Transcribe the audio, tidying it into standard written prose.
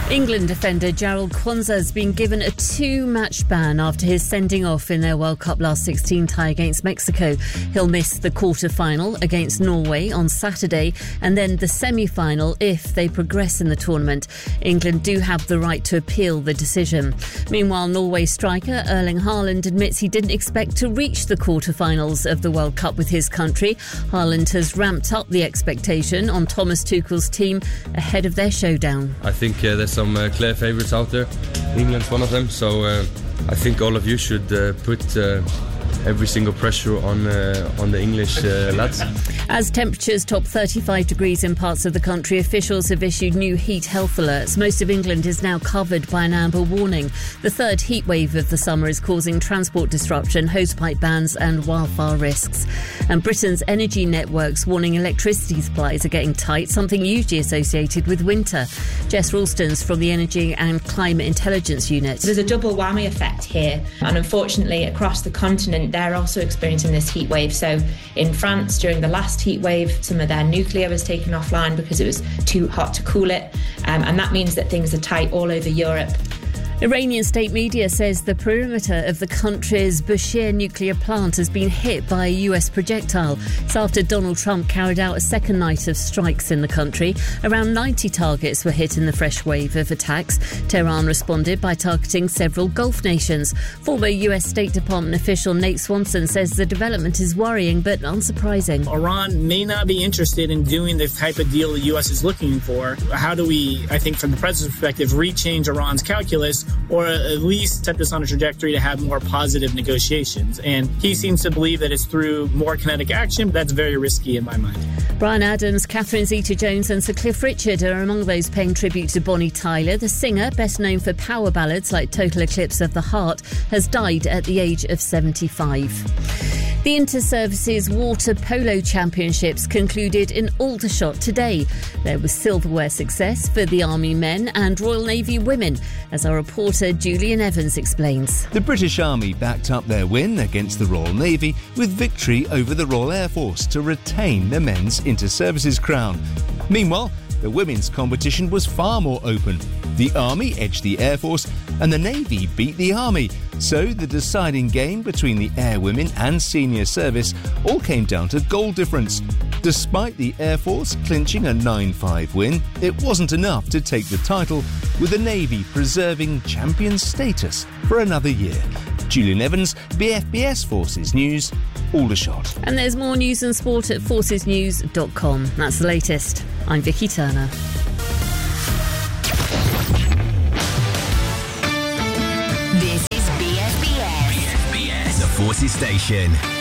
England defender Jarrell Quansah has been given a 2-match ban after his sending off in their World Cup last 16 tie against Mexico. He'll miss the quarter-final against Norway on Saturday and then the semi-final if they progress in the tournament. England do have the right to appeal the decision. Meanwhile, Norway striker Erling Haaland admits he didn't expect to reach the quarter-finals of the World Cup with his country. Haaland has ramped up the expectation on Thomas Tuchel's team ahead of their showdown. I think there's some clear favourites out there. England's one of them, so I think all of you should put every single pressure on the English lads. As temperatures top 35 degrees in parts of the country, officials have issued new heat health alerts. Most of England is now covered by an amber warning. The third heat wave of the summer is causing transport disruption, hosepipe bans and wildfire risks. And Britain's energy networks warning electricity supplies are getting tight, something usually associated with winter. Jess Ralston's from the Energy and Climate Intelligence Unit. There's a double whammy effect here, and unfortunately across the continent they're also experiencing this heat wave. So in France, during the last heat wave, some of their nuclear was taken offline because it was too hot to cool it, and that means that things are tight all over Europe. Iranian state media says the perimeter of the country's Bushehr nuclear plant has been hit by a US projectile. It's after Donald Trump carried out a second night of strikes in the country. Around 90 targets were hit in the fresh wave of attacks. Tehran responded by targeting several Gulf nations. Former US State Department official Nate Swanson says the development is worrying but unsurprising. Iran may not be interested in doing the type of deal the US is looking for. How do we, I think from the president's perspective, rechange Iran's calculus, or at least set this on a trajectory to have more positive negotiations? And he seems to believe that it's through more kinetic action, but that's very risky in my mind. Bryan Adams, Catherine Zeta-Jones and Sir Cliff Richard are among those paying tribute to Bonnie Tyler. The singer, best known for power ballads like Total Eclipse of the Heart, has died at the age of 75. The Inter-Services Water Polo Championships concluded in Aldershot today. There was silverware success for the Army men and Royal Navy women, as our reporter Julian Evans explains. The British Army backed up their win against the Royal Navy with victory over the Royal Air Force to retain the men's Inter-Services crown. Meanwhile, the women's competition was far more open. The Army edged the Air Force and the Navy beat the Army. So the deciding game between the Air Women and Senior Service all came down to goal difference. Despite the Air Force clinching a 9-5 win, it wasn't enough to take the title, with the Navy preserving champion status for another year. Julian Evans, BFBS Forces News, Aldershot. And there's more news and sport at forcesnews.com. That's the latest. I'm Vicky Turner. This is BFBS. BFBS, the Forces Station.